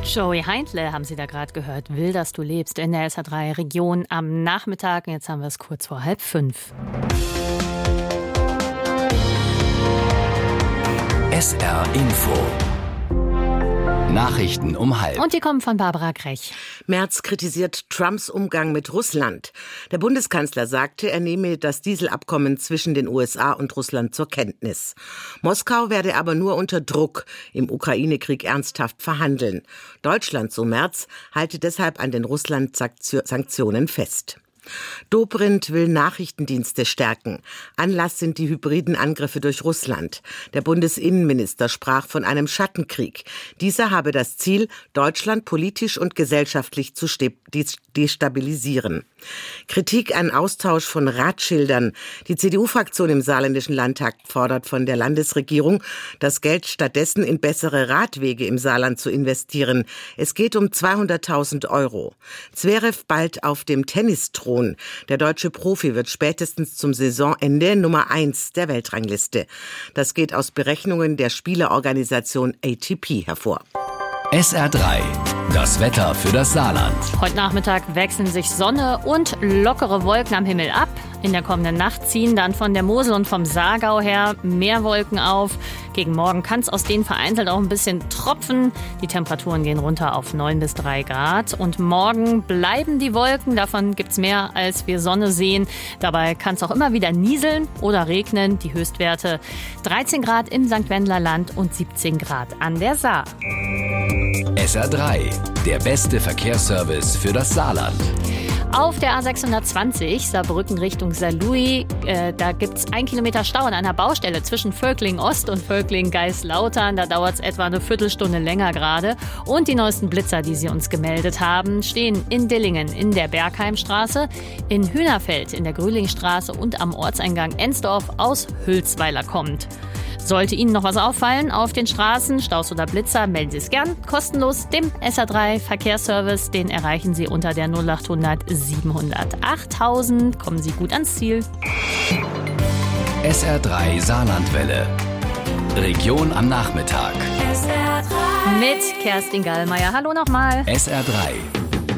Joey Heindle haben Sie da gerade gehört. Will, dass du lebst in der SR3 Region am Nachmittag. Jetzt haben wir es kurz vor 4:30. SR Info. Nachrichten um 12:30. Und die kommen von Barbara Grech. Merz kritisiert Trumps Umgang mit Russland. Der Bundeskanzler sagte, er nehme das Dieselabkommen zwischen den USA und Russland zur Kenntnis. Moskau werde aber nur unter Druck im Ukraine-Krieg ernsthaft verhandeln. Deutschland, so Merz, halte deshalb an den Russland-Sanktionen fest. Dobrindt will Nachrichtendienste stärken. Anlass sind die hybriden Angriffe durch Russland. Der Bundesinnenminister sprach von einem Schattenkrieg. Dieser habe das Ziel, Deutschland politisch und gesellschaftlich zu destabilisieren. Kritik an Austausch von Radschildern. Die CDU-Fraktion im saarländischen Landtag fordert von der Landesregierung, das Geld stattdessen in bessere Radwege im Saarland zu investieren. Es geht um 200.000 €. Zverev bald auf dem Tennisthron. Der deutsche Profi wird spätestens zum Saisonende Nummer 1 der Weltrangliste. Das geht aus Berechnungen der Spielerorganisation ATP hervor. SR3, das Wetter für das Saarland. Heute Nachmittag wechseln sich Sonne und lockere Wolken am Himmel ab. In der kommenden Nacht ziehen dann von der Mosel und vom Saargau her mehr Wolken auf. Gegen Morgen kann es aus denen vereinzelt auch ein bisschen tropfen. Die Temperaturen gehen runter auf 9 bis 3 Grad. Und morgen bleiben die Wolken. Davon gibt es mehr, als wir Sonne sehen. Dabei kann es auch immer wieder nieseln oder regnen. Die Höchstwerte 13 Grad im St. Wendler Land und 17 Grad an der Saar. SR3, der beste Verkehrsservice für das Saarland. Auf der A620 Saarbrücken Richtung Saarlouis, da gibt es 1 Kilometer Stau an einer Baustelle zwischen Völkling Ost und Völkling Geislautern. Da dauert es etwa eine Viertelstunde länger gerade. Und die neuesten Blitzer, die Sie uns gemeldet haben, stehen in Dillingen in der Bergheimstraße, in Hühnerfeld in der Grühlingstraße und am Ortseingang Ensdorf aus Hülsweiler kommt. Sollte Ihnen noch was auffallen auf den Straßen, Staus oder Blitzer, melden Sie es gern kostenlos dem SR3 Verkehrsservice. Den erreichen Sie unter der 0800 700 8000. Kommen Sie gut ans Ziel. SR3 Saarlandwelle. Region am Nachmittag. SR3 mit Kerstin Gallmeier. Hallo nochmal. SR3